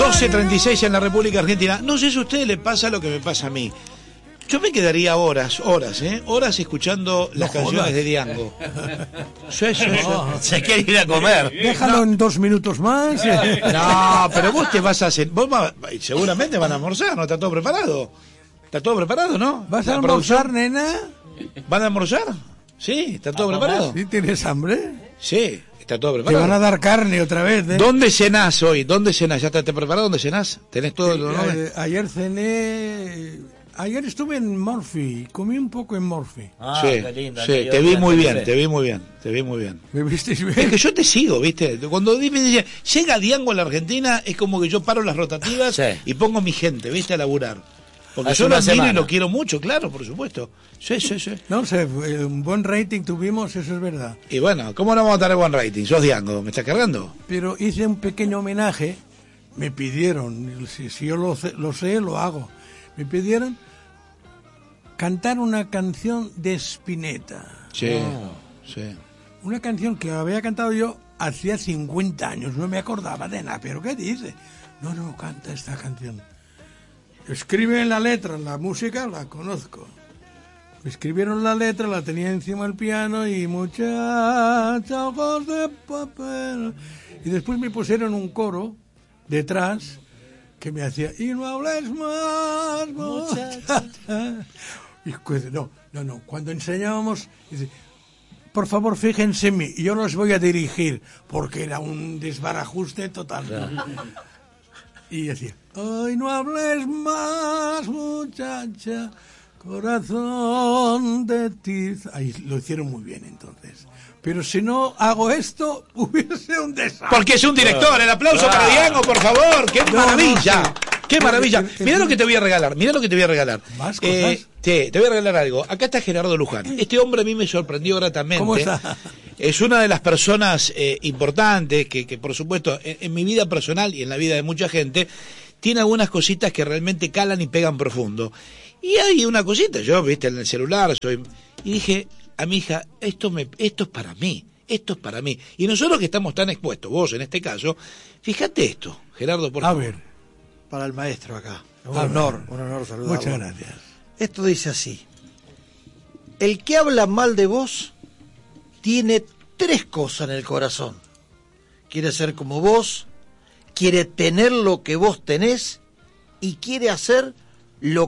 12:36 en la República Argentina. No sé si a ustedes les pasa lo que me pasa a mí. Yo me quedaría horas escuchando las canciones de Diango. Se quiere ir a comer. Déjalo en 2 minutos más. No, pero vos te vas a hacer... seguramente van a almorzar, ¿no? ¿Está todo preparado? ¿Está todo preparado, no? ¿Vas a almorzar, nena? ¿Van a almorzar? Sí, está todo preparado. ¿Sí tienes hambre? Sí, está todo Te preparado. van a dar carne otra vez, ¿eh? ¿Dónde cenás hoy? ¿Dónde cenás? ¿Ya está preparado? ¿Dónde cenás? ¿Tenés todo el nombre? Ayer cené... Ayer estuve en Murphy, comí un poco en Murphy. Ah, Sí, qué lindo. sí, te vi muy bien, te vi muy bien. ¿Me visteis bien? Es que yo te sigo, ¿viste? Cuando me dicen, llega Diango a la Argentina, es como que yo paro las rotativas Sí. y pongo mi gente, ¿viste? A laburar. Porque Hace yo lo una admiro y semana. lo quiero mucho, claro, por supuesto. Sí. No sé, un buen rating tuvimos, eso es verdad. Y bueno, ¿cómo no vamos a tener buen rating? Sos Diango, ¿me estás cargando? Pero hice un pequeño homenaje, me pidieron, si yo lo sé, lo hago. Me pidieron cantar una canción de Spinetta. Sí, sí. Una canción que había cantado yo hacía 50 años, no me acordaba de nada, pero ¿qué dice? No, canta esta canción. Escribe la letra, la música la conozco. Me escribieron la letra, la tenía encima del piano y muchacha, ojos de papel. Y después me pusieron un coro detrás que me hacía, y no hables más, muchacha. Y no, cuando enseñábamos, dice, por favor fíjense en mí, yo los voy a dirigir, porque era un desbarajuste total. Y decía, ay, no hables más, muchacha, corazón de ti. Ahí lo hicieron muy bien entonces. Pero si no hago esto, hubiese un desastre. Porque es un director, el aplauso para Diango, por favor, qué maravilla. sí. ¡Qué maravilla! Mirá lo que te voy a regalar, ¿Más cosas? Te voy a regalar algo. Acá está Gerardo Luján. Este hombre a mí me sorprendió gratamente. ¿Cómo está? Es una de las personas importantes que por supuesto, en mi vida personal y en la vida de mucha gente, tiene algunas cositas que realmente calan y pegan profundo. Y hay una cosita, yo, viste, en el celular, y dije a mi hija, esto es para mí. Esto es para mí. Y nosotros que estamos tan expuestos, vos en este caso, fíjate esto, Gerardo, por favor. A ver. Para el maestro acá. Un honor saludarlo. Muchas gracias. Esto dice así: el que habla mal de vos tiene 3 cosas en el corazón. Quiere ser como vos, quiere tener lo que vos tenés y quiere hacer lo